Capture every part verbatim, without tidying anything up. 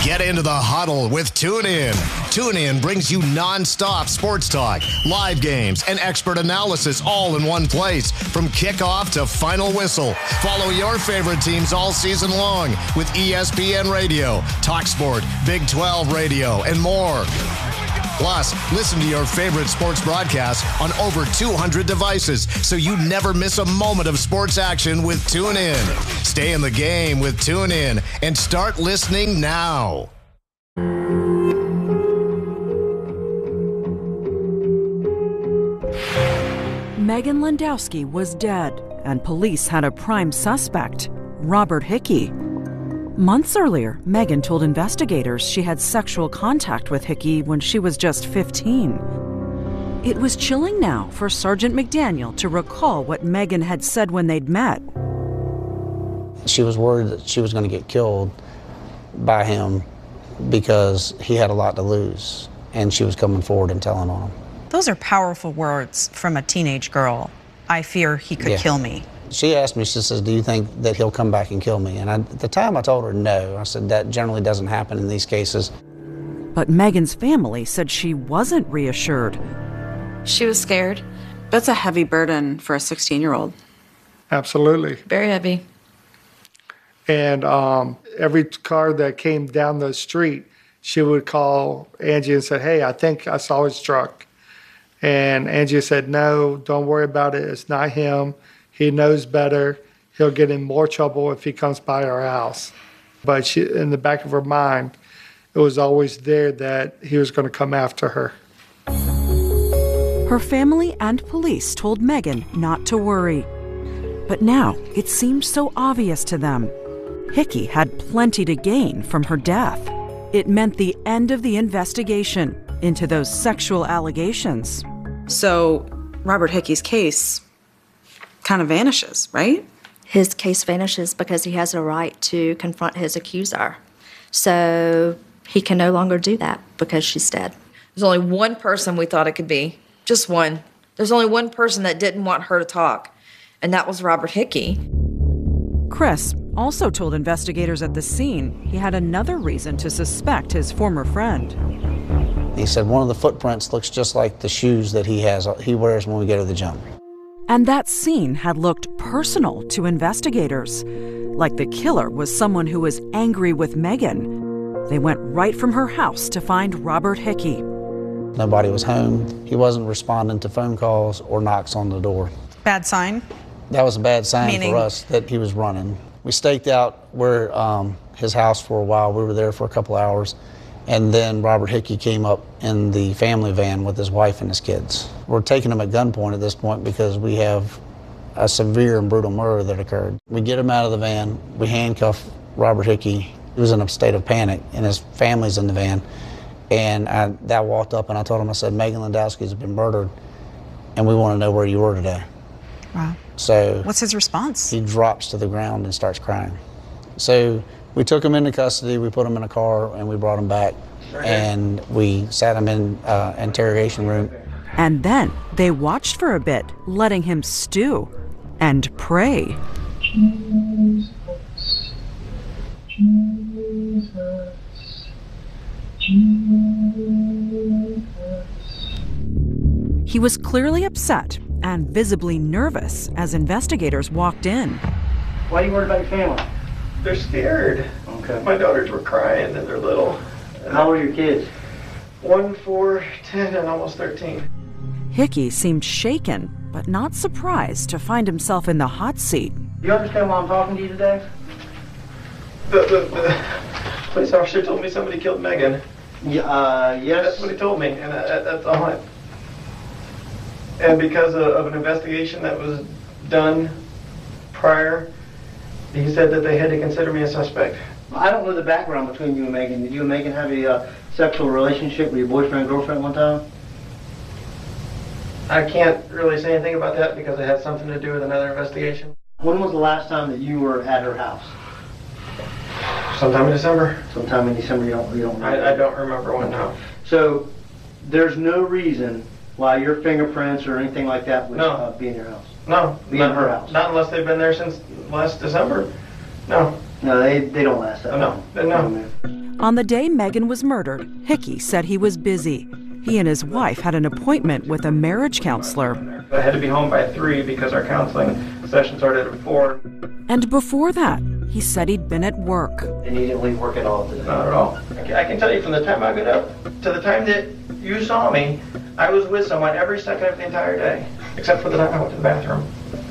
Get into the huddle with TuneIn. TuneIn brings you non-stop sports talk, live games, and expert analysis all in one place. From kickoff to final whistle, follow your favorite teams all season long with E S P N Radio, TalkSport, Big twelve Radio, and more. Plus, listen to your favorite sports broadcasts on over two hundred devices so you never miss a moment of sports action with TuneIn. Stay in the game with TuneIn and start listening now. Megan Landowski was dead, and police had a prime suspect, Robert Hickey. Months earlier, Megan told investigators she had sexual contact with Hickey when she was just fifteen. It was chilling now for Sergeant McDaniel to recall what Megan had said when they'd met. She was worried that she was going to get killed by him because he had a lot to lose, and she was coming forward and telling on him. Those are powerful words from a teenage girl. I fear he could yeah. kill me. She asked me, she says, do you think that he'll come back and kill me? And I, at the time I told her no. I said that generally doesn't happen in these cases. But Megan's family said she wasn't reassured. She was scared. That's a heavy burden for a sixteen-year-old. Absolutely. Very heavy. And um, every car that came down the street, she would call Angie and say, hey, I think I saw his truck. And Angie said, no, don't worry about it. It's not him. He knows better. He'll get in more trouble if he comes by our house. But she, in the back of her mind, it was always there that he was going to come after her. Her family and police told Megan not to worry. But now it seemed so obvious to them. Hickey had plenty to gain from her death. It meant the end of the investigation into those sexual allegations. So Robert Hickey's case kind of vanishes, right? His case vanishes because he has a right to confront his accuser. So he can no longer do that because she's dead. There's only one person we thought it could be. Just one. There's only one person that didn't want her to talk, and that was Robert Hickey. Chris also told investigators at the scene he had another reason to suspect his former friend. He said one of the footprints looks just like the shoes that he has he wears when we go to the gym. And that scene had looked personal to investigators, like the killer was someone who was angry with Megan. They went right from her house to find Robert Hickey. Nobody was home. He wasn't responding to phone calls or knocks on the door. Bad sign? That was a bad sign Meaning? for us that he was running. We staked out where um, his house for a while. We were there for a couple hours. And then Robert Hickey came up in the family van with his wife and his kids. We're taking him at gunpoint at this point because we have a severe and brutal murder that occurred. We get him out of the van, we handcuff Robert Hickey. He was in a state of panic, and his family's in the van. And I, I walked up and I told him, I said, Megan Landowski has been murdered, and we want to know where you were today. Wow. So what's his response? He drops to the ground and starts crying. So we took him into custody, we put him in a car, and we brought him back, and we sat him in uh, interrogation room. And then they watched for a bit, letting him stew and pray. Jesus, Jesus, Jesus. He was clearly upset and visibly nervous as investigators walked in. Why are you worried about your family? They're scared. Okay. My daughters were crying and they're little. How old are your kids? One, four, ten, and almost thirteen. Hickey seemed shaken, but not surprised to find himself in the hot seat. Do you understand why I'm talking to you today? The, the, the police officer told me somebody killed Megan. Yeah, uh, yes. That's what he told me, and I, that's all I... And because of, of an investigation that was done prior, he said that they had to consider me a suspect. I don't know the background between you and Megan. Did you and Megan have a uh, sexual relationship with your boyfriend and girlfriend one time? I can't really say anything about that because it had something to do with another investigation. When was the last time that you were at her house? Sometime in December. Sometime in December, you don't, you don't know? I, I don't remember when, no. So, there's no reason why your fingerprints or anything like that would no. uh, be in your house? No. Be not, in her house? Not unless they've been there since last December. No. No, they, they don't last that long. No, no. On the day Megan was murdered, Hickey said he was busy. He and his wife had an appointment with a marriage counselor. I had to be home by three because our counseling session started at four. And before that, he said he'd been at work. And you didn't leave work at all today? Not at all. I can tell you from the time I got up to the time that you saw me, I was with someone every second of the entire day, except for the time I went to the bathroom.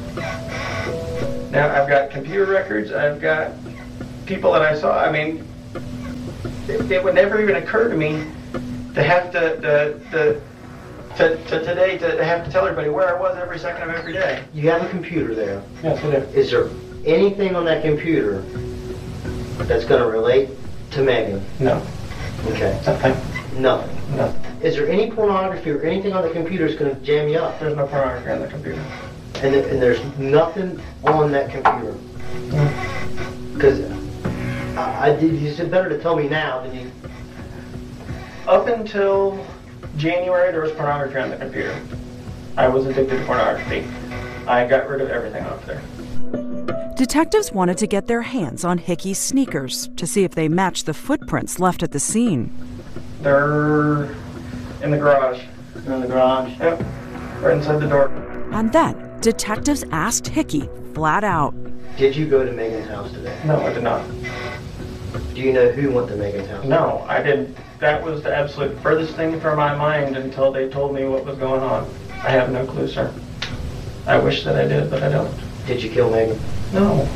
Now, I've got computer records, I've got people that I saw. I mean, it, it would never even occur to me to have to, to, to, to, to today, to have to tell everybody where I was every second of every day. You have a computer there. Yes, I do. Is there anything on that computer that's going to relate to Megan? No. Okay. Nothing. Nothing. Nothing. Is there any pornography or anything on the computer that's going to jam you up? There's no pornography on the computer. And, th- and there's nothing on that computer? Because I, I did. You said better to tell me now than you. Up until January, there was pornography on the computer. I was addicted to pornography. I got rid of everything off there. Detectives wanted to get their hands on Hickey's sneakers to see if they matched the footprints left at the scene. They're in the garage. They're in the garage? Yep. Right inside the door. And then detectives asked Hickey flat out. Did you go to Megan's house today? No, I did not. Do you know who went to Megan's house? No, I didn't. That was the absolute furthest thing from my mind until they told me what was going on. I have no clue, sir. I wish that I did, but I don't. Did you kill Megan? No.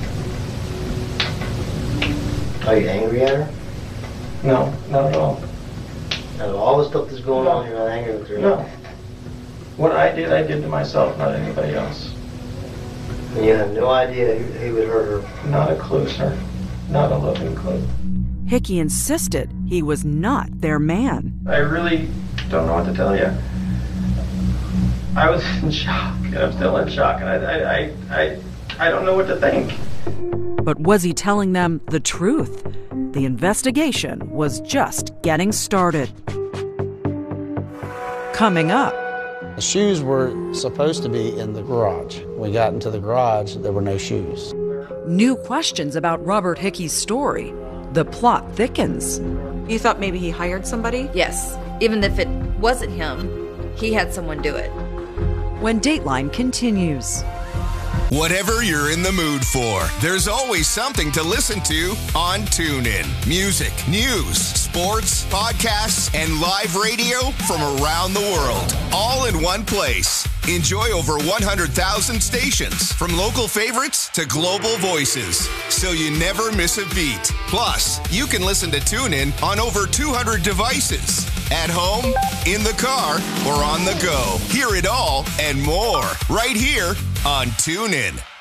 Are you angry at her? No, not at all. Out of all the stuff that's going No. on, you're not angry with her? No. What I did, I did to myself, not anybody else. And you have no idea who, who would hurt her? Not a clue, sir. Not a living clue. Hickey insisted he was not their man. I really don't know what to tell you. I was in shock, and I'm still in shock, and I, I, I, I, I don't know what to think. But was he telling them the truth? The investigation was just getting started. Coming up. The shoes were supposed to be in the garage. We got into the garage, there were no shoes. New questions about Robert Hickey's story. The plot thickens. You thought maybe he hired somebody? Yes. Even if it wasn't him, he had someone do it. When Dateline continues. Whatever you're in the mood for, there's always something to listen to on TuneIn. Music, news, sports, podcasts, and live radio from around the world, all in one place. Enjoy over one hundred thousand stations, from local favorites to global voices, so you never miss a beat. Plus, you can listen to TuneIn on over two hundred devices. At home, in the car, or on the go. Hear it all and more right here on TuneIn.